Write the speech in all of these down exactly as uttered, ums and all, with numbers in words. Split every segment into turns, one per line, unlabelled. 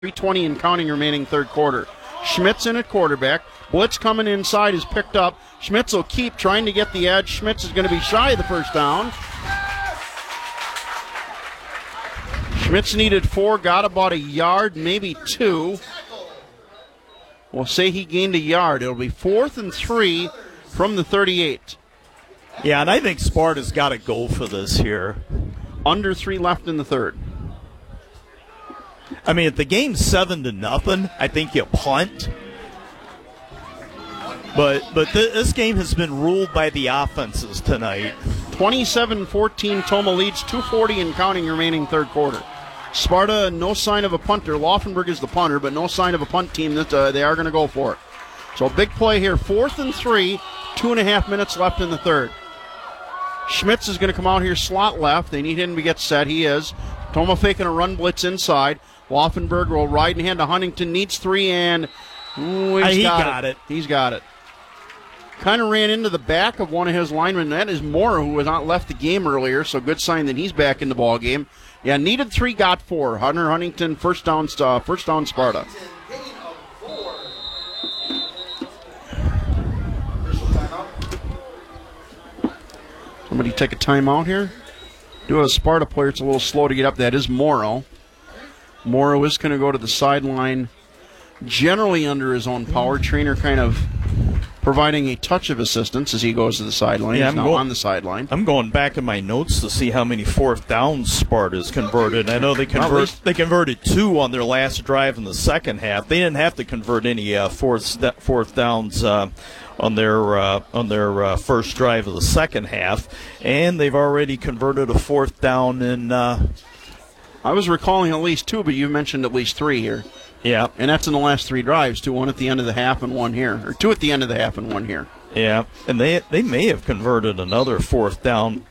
three twenty and counting remaining third quarter. Schmitz in at quarterback. Blitz coming inside is picked up. Schmitz will keep trying to get the edge. Schmitz is going to be shy of the first down. Schmitz needed four, got about a yard, maybe two. We'll say he gained a yard. It'll be fourth and three from the thirty-eight.
Yeah, and I think Sparta's got to go for this here.
Under three left in the third.
I mean, if the game's seven to nothing, I think you punt. But but th- this game has been ruled by the offenses tonight.
twenty-seven fourteen, Toma leads, two forty and counting remaining third quarter. Sparta, no sign of a punter. Laufenberg is the punter, but no sign of a punt team that uh, they are going to go for it. So big play here, fourth and three, two and a half minutes left in the third. Schmitz is going to come out here slot left. They need him to get set. He is. Toma faking a run blitz inside. Laufenberg will ride in hand to Huntington. Needs three, and ooh, he's
he
got,
got
it.
it.
He's got it. Kind of ran into the back of one of his linemen. That is Mora, who was not left the game earlier, so good sign that he's back in the ball game. Yeah, needed three, got four. Hunter Huntington, first down, uh, first down Sparta. Somebody take a timeout here. Do have a Sparta player. It's a little slow to get up. That is Morrow. Morrow is going to go to the sideline, generally under his own power. Trainer kind of providing a touch of assistance as he goes to the sideline.
Yeah,
He's
I'm
now
going,
on the sideline.
I'm going back in my notes to see how many fourth downs Sparta's converted. I know they convert, they converted two on their last drive in the second half. They didn't have to convert any uh, fourth fourth downs uh, on their uh, on their uh, first drive of the second half, and they've already converted a fourth down in. Uh,
I was recalling at least two, but you mentioned at least three here.
Yeah.
And that's in the last three drives, too. One at the end of the half and one here. Or two at the end of the half and one here.
Yeah. And they they may have converted another fourth down.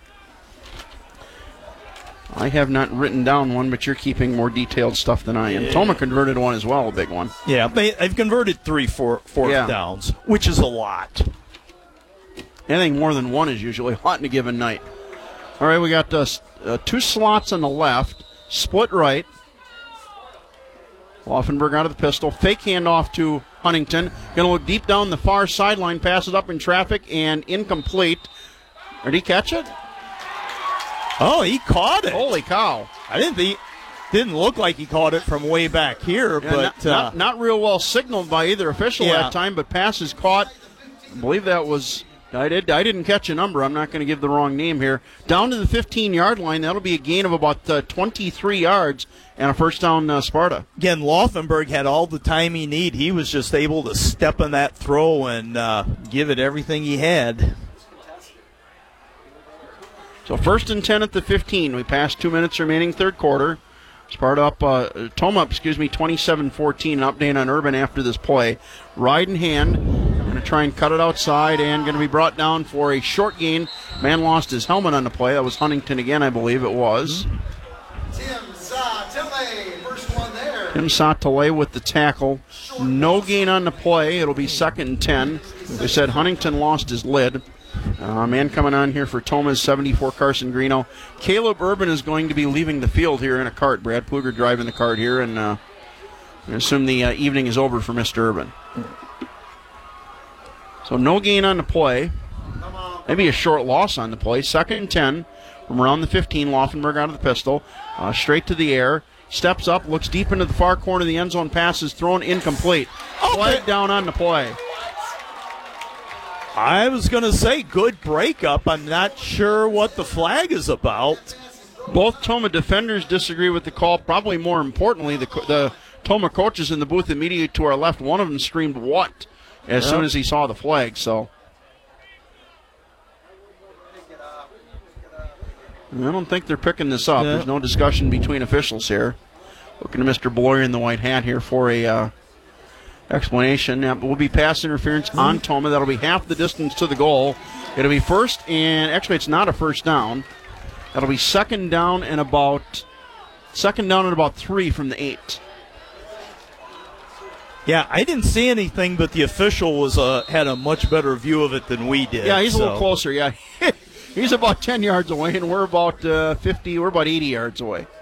I have not written down one, but you're keeping more detailed stuff than I am. Yeah. Toma converted one as well, a big one.
Yeah, they, they've converted three four, fourth yeah. downs, which is a lot.
Anything more than one is usually hot in a given night. All right, we got uh, uh, two slots on the left. Split right. Laufenberg out of the pistol. Fake handoff to Huntington. Going to look deep down the far sideline. Passes up in traffic and incomplete. Did he catch it?
Oh, he caught it.
Holy cow.
I didn't think, didn't look like he caught it from way back here.
Yeah,
but
not,
uh,
not, not real well signaled by either official
yeah.
that time, but pass is caught. I believe that was... I did. I didn't catch a number. I'm not going to give the wrong name here. Down to the fifteen-yard line. That'll be a gain of about uh, twenty-three yards and a first down uh, Sparta.
Again, Laufenberg had all the time he needed. He was just able to step in that throw and uh, give it everything he had.
So first and ten at the fifteen. We passed two minutes remaining third quarter. Sparta up, uh, Toma up, excuse me, twenty-seven fourteen. An update on Urban after this play. Ride in hand. Going to try and cut it outside and going to be brought down for a short gain. Man lost his helmet on the play. That was Huntington again, I believe it was.
Tim Satele, first one there.
Tim Satele with the tackle. No gain on the play. It'll be second and ten. They said Huntington lost his lid. Uh, man coming on here for Toma's seventy-four, Carson Greeno. Caleb Urban is going to be leaving the field here in a cart. Brad Pluger driving the cart here, and uh, I assume the uh, evening is over for Mister Urban. So no gain on the play. Maybe a short loss on the play. Second and ten from around the fifteen. Laufenberg out of the pistol. Uh, straight to the air. Steps up, looks deep into the far corner of the end zone. Pass is thrown incomplete. Flag down on the play.
I was going to say good breakup. I'm not sure what the flag is about.
Both Toma defenders disagree with the call. Probably more importantly, the, the Toma coaches in the booth immediately to our left, one of them screamed, "What?" as yep. soon as he saw the flag. So I don't think they're picking this up. Yeah. There's no discussion between officials here. Looking to Mister Bloyer in the white hat here for a uh, explanation. Now, will be pass interference mm-hmm. on Toma. That'll be half the distance to the goal. It'll be first, and actually it's not a first down. That'll be second down and about second down and about three from the eight.
Yeah, I didn't see anything, but the official was uh, had a much better view of it than we did.
Yeah, he's
so.
a little closer. Yeah, he's about ten yards away, and we're about uh, fifty. We're about eighty yards away.